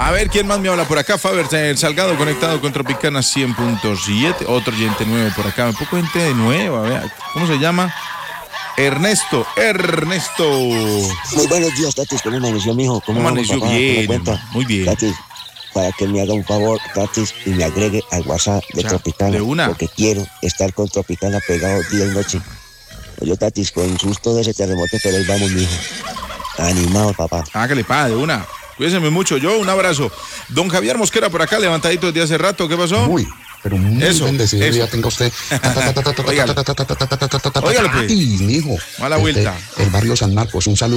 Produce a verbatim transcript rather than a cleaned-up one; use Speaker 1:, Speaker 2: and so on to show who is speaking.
Speaker 1: A ver, ¿quién más me habla por acá? Faber el Salgado conectado con Tropicana cien punto siete. Otro oyente nuevo por acá. Un poco gente de nueva. Vea. ¿Cómo se llama? Ernesto. Ernesto.
Speaker 2: Muy buenos días, Tatis. ¿Cómo amaneció, mijo? ¿Cómo
Speaker 1: amaneció?
Speaker 2: Papá?
Speaker 1: Bien.
Speaker 2: Cuenta?
Speaker 1: Muy bien.
Speaker 2: Tatis, para que me haga un favor, Tatis, y me agregue al WhatsApp de
Speaker 1: Ya,
Speaker 2: Tropicana.
Speaker 1: de una.
Speaker 2: Porque quiero estar con Tropicana pegado día y noche. Yo, Tatis, con el susto de ese terremoto, pero ahí vamos, mijo. Animado, papá.
Speaker 1: Hágale, pa, de una. Cuídense mucho. Yo, un abrazo. Don Javier Mosquera por acá, levantadito desde hace rato. ¿Qué pasó?
Speaker 3: Muy, pero muy
Speaker 1: Eso,
Speaker 3: bendecido
Speaker 1: eso.
Speaker 3: día tenga usted.
Speaker 1: Óigale. Óigale, pues.
Speaker 3: Y, mijo.
Speaker 1: Mala vuelta.
Speaker 3: El barrio San Marcos, un saludo.